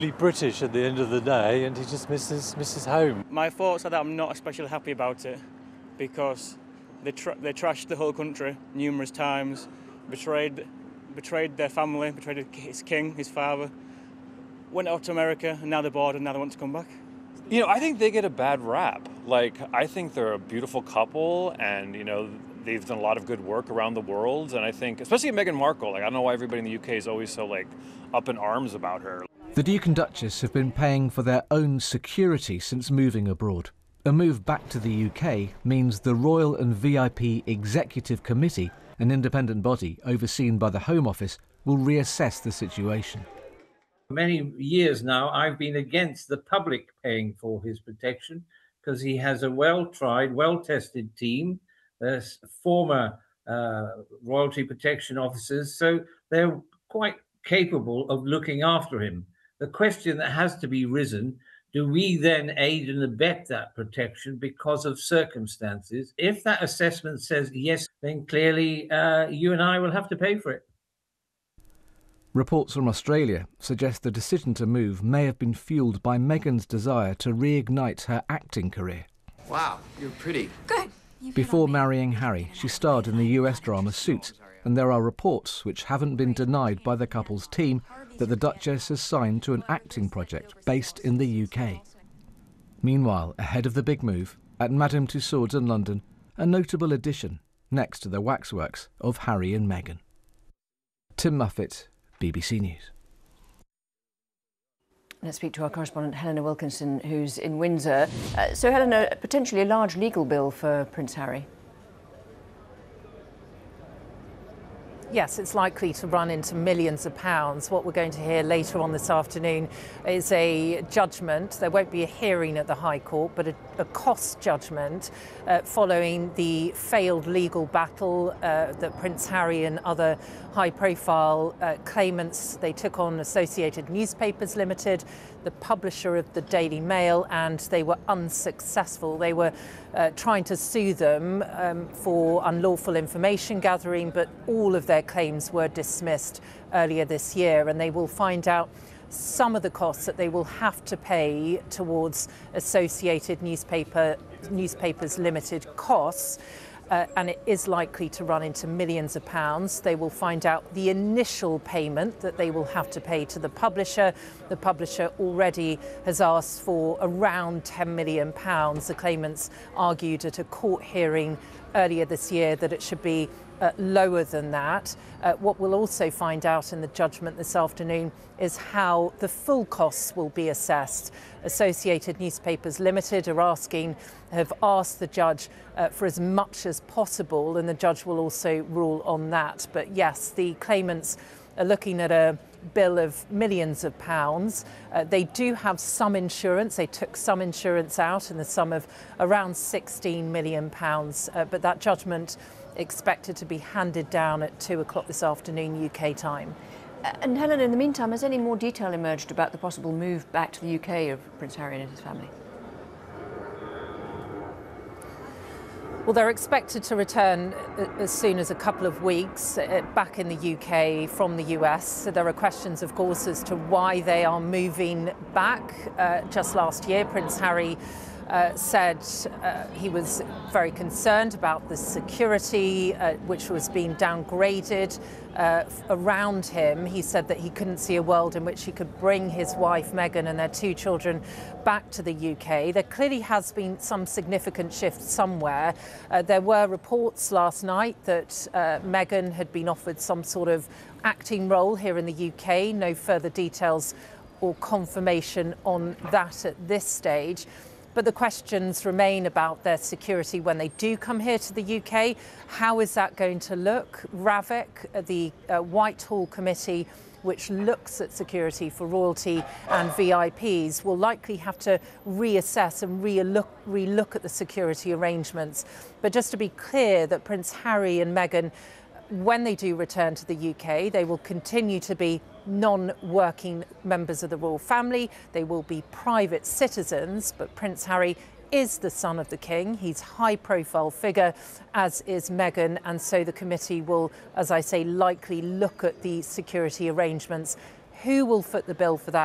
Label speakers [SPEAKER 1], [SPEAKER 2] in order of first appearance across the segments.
[SPEAKER 1] British at the end of the day, and he just misses home.
[SPEAKER 2] My thoughts are that I'm not especially happy about it because they trashed the whole country numerous times, betrayed their family, betrayed his king, his father, went out to America, and now they're bored and now they want to come back.
[SPEAKER 3] You know, I think they get a bad rap. Like, I think they're a beautiful couple, and, you know, they've done a lot of good work around the world, and I think, especially Meghan Markle, like, I don't know why everybody in the UK is always so, like, up in arms about her.
[SPEAKER 4] The Duke and Duchess have been paying for their own security since moving abroad. A move back to the UK means the Royal and VIP Executive Committee, an independent body overseen by the Home Office, will reassess the situation.
[SPEAKER 5] For many years now, I've been against the public paying for his protection because he has a well-tried, well-tested team. There's former royalty protection officers, so they're quite capable of looking after him. The question that has to be risen, do we then aid and abet that protection because of circumstances? If that assessment says yes, then clearly you and I will have to pay for it.
[SPEAKER 4] Reports from Australia suggest the decision to move may have been fueled by Meghan's desire to reignite her acting career.
[SPEAKER 6] Wow, you're pretty.
[SPEAKER 7] Good.
[SPEAKER 4] Before marrying Harry, she starred in the US drama Suits, and there are reports, which haven't been denied by the couple's team, that the Duchess has signed to an acting project based in the UK. Meanwhile, ahead of the big move, at Madame Tussauds in London, a notable addition next to the waxworks of Harry and Meghan. Tim Muffet, BBC News.
[SPEAKER 7] Let's speak to our correspondent Helena Wilkinson, who's in Windsor. So, Helena, potentially a large legal bill for Prince Harry.
[SPEAKER 8] Yes, it's likely to run into millions of pounds. What we're going to hear later on this afternoon is a judgment. There won't be a hearing at the High Court, but a cost judgment following the failed legal battle that Prince Harry and other high-profile claimants, they took on Associated Newspapers Limited, the publisher of the Daily Mail, and they were unsuccessful. They were trying to sue them for unlawful information gathering, but all of their claims were dismissed earlier this year, and they will find out some of the costs that they will have to pay towards Associated Newspapers Limited costs. And it is likely to run into millions of pounds. They will find out the initial payment that they will have to pay to the publisher. The publisher already has asked for around £10 million. The claimants argued at a court hearing earlier this year that it should be lower than that. What we'll also find out in the judgment this afternoon is how the full costs will be assessed. Associated Newspapers Limited have asked the judge for as much as possible, and the judge will also rule on that. But yes, the claimants are looking at a bill of millions of pounds. They do have some insurance. They took some insurance out in the sum of around £16 million. But that judgment expected to be handed down at 2 o'clock this afternoon UK time.
[SPEAKER 7] And Helen, in the meantime, has any more detail emerged about the possible move back to the UK of Prince Harry and his family?
[SPEAKER 8] Well, they're expected to return as soon as a couple of weeks back in the UK from the US. So there are questions, of course, as to why they are moving back. Just last year, Prince Harry said he was very concerned about the security, which was being downgraded around him. He said that he couldn't see a world in which he could bring his wife Meghan and their 2 children back to the UK. There clearly has been some significant shift somewhere. There were reports last night that Meghan had been offered some sort of acting role here in the UK. No further details or confirmation on that at this stage. But the questions remain about their security when they do come here to the UK. How is that going to look? RAVIC, the Whitehall Committee, which looks at security for royalty and VIPs, will likely have to reassess and relook at the security arrangements. But just to be clear that Prince Harry and Meghan, when they do return to the UK, they will continue to be non-working members of the royal family. They will be private citizens, but Prince Harry is the son of the king. He's a high-profile figure, as is Meghan, and so the committee will, as I say, likely look at the security arrangements. Who will foot the bill for that?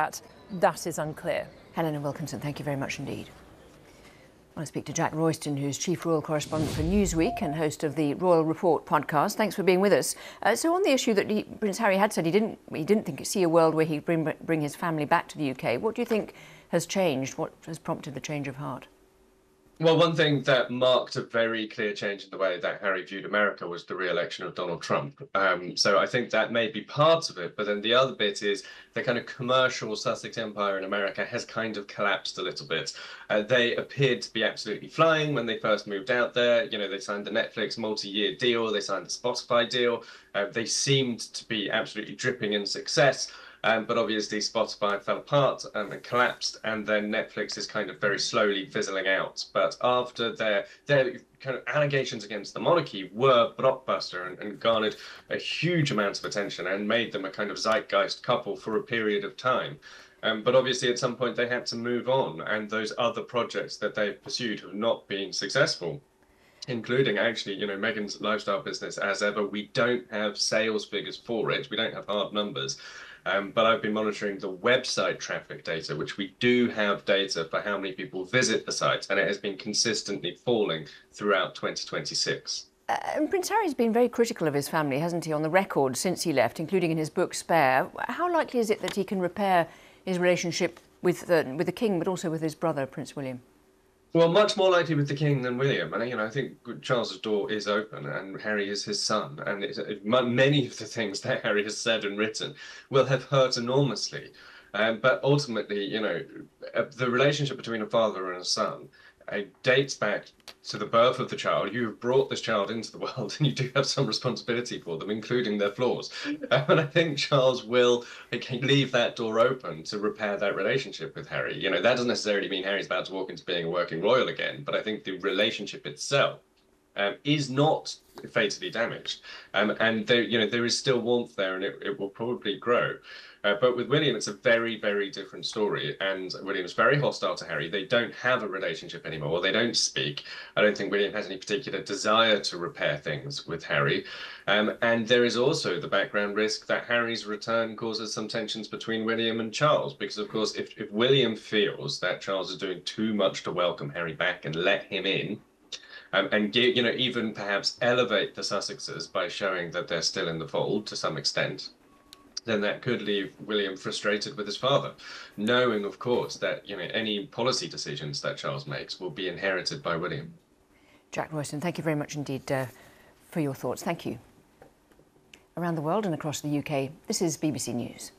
[SPEAKER 8] that is unclear.
[SPEAKER 7] Helena Wilkinson, thank you very much indeed. I want to speak to Jack Royston, who's Chief Royal Correspondent for Newsweek and host of the Royal Report podcast. Thanks for being with us. So on the issue that Prince Harry had said he didn't see a world where he'd bring his family back to the UK, what do you think has changed? What has prompted the change of heart?
[SPEAKER 6] Well, one thing that marked a very clear change in the way that Harry viewed America was the re-election of Donald Trump. So I think that may be part of it, but then the other bit is the kind of commercial Sussex empire in America has kind of collapsed a little bit. They appeared to be absolutely flying when they first moved out there. You know, they signed the Netflix multi-year deal, they signed the Spotify deal. They seemed to be absolutely dripping in success. But obviously Spotify fell apart and collapsed, and then Netflix is kind of very slowly fizzling out. But after their kind of allegations against the monarchy were blockbuster and garnered a huge amount of attention and made them a kind of zeitgeist couple for a period of time. But obviously at some point they had to move on, and those other projects that they've pursued have not been successful. Including actually, you know, Meghan's lifestyle business, as ever. We don't have sales figures for it. We don't have hard numbers. But I've been monitoring the website traffic data, which we do have data for how many people visit the site, and it has been consistently falling throughout 2026.
[SPEAKER 7] And Prince Harry's been very critical of his family, hasn't he, on the record since he left, including in his book Spare. How likely is it that he can repair his relationship with the King, but also with his brother, Prince William?
[SPEAKER 6] Well, much more likely with the King than William. And, you know, I think Charles's door is open and Harry is his son. And many of the things that Harry has said and written will have hurt enormously. But ultimately, you know, the relationship between a father and a son dates back to the birth of the child. You have brought this child into the world and you do have some responsibility for them, including their flaws. And I think Charles will leave that door open to repair that relationship with Harry. You know, that doesn't necessarily mean Harry's about to walk into being a working royal again, but I think the relationship itself is not fatally damaged. And there, you know, there is still warmth there, and it will probably grow. But with William, it's a very, very different story. And William's very hostile to Harry. They don't have a relationship anymore. They don't speak. I don't think William has any particular desire to repair things with Harry. And there is also the background risk that Harry's return causes some tensions between William and Charles. Because, of course, if William feels that Charles is doing too much to welcome Harry back and let him in, and give, you know, even perhaps elevate the Sussexes by showing that they're still in the fold to some extent, then that could leave William frustrated with his father, knowing, of course, that, you know, any policy decisions that Charles makes will be inherited by William.
[SPEAKER 7] Jack Royston, thank you very much indeed for your thoughts. Thank you. Around the world and across the UK, this is BBC News.